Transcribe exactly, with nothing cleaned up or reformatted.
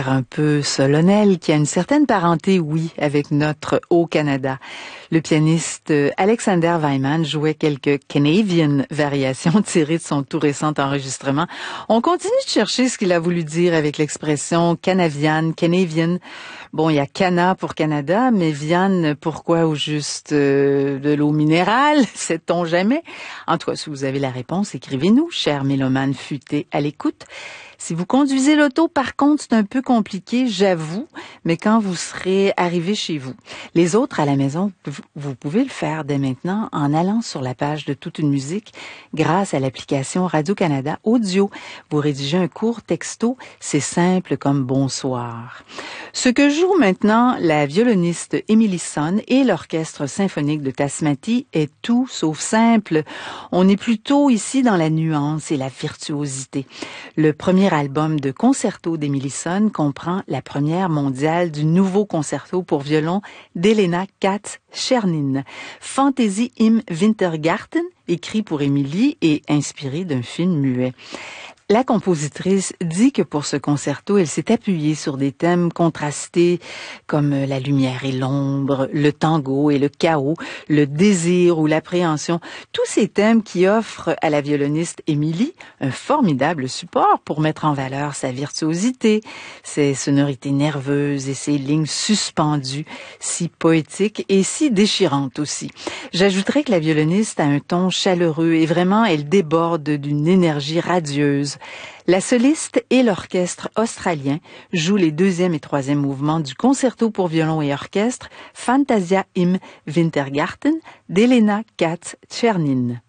air un peu solennel qui a une certaine parenté, oui, avec notre Haut-Canada. Le pianiste Alexander Wyman jouait quelques Canadian variations tirées de son tout récent enregistrement. On continue de chercher ce qu'il a voulu dire avec l'expression Canavian, Canadian. Bon, il y a Cana pour Canada, mais Vian, pourquoi au juste euh, de l'eau minérale? Sait-on jamais? En tout cas, si vous avez la réponse, écrivez-nous, chers mélomanes futés à l'écoute. Si vous conduisez l'auto, par contre, c'est un peu compliqué, j'avoue, mais quand vous serez arrivé chez vous. Les autres à la maison, vous pouvez le faire dès maintenant en allant sur la page de Toute une musique grâce à l'application Radio-Canada Audio. Vous rédigez un court texto, c'est simple comme bonsoir. Ce que joue maintenant la violoniste Emily Son et l'orchestre symphonique de Tasmati est tout sauf simple. On est plutôt ici dans la nuance et la virtuosité. Le premier album de concerto d'Emily Son comprend la première mondiale du nouveau concerto pour violon d'Elena Katz-Chernin, Fantasy im Wintergarten, écrit pour Emily et inspiré d'un film muet. La compositrice dit que pour ce concerto, elle s'est appuyée sur des thèmes contrastés comme la lumière et l'ombre, le tango et le chaos, le désir ou l'appréhension. Tous ces thèmes qui offrent à la violoniste Emily un formidable support pour mettre en valeur sa virtuosité, ses sonorités nerveuses et ses lignes suspendues, si poétiques et si déchirantes aussi. J'ajouterais que la violoniste a un ton chaleureux et vraiment elle déborde d'une énergie radieuse. La soliste et l'orchestre australien jouent les deuxième et troisième mouvements du concerto pour violon et orchestre Fantasia im Wintergarten d'Elena Katz-Chernin.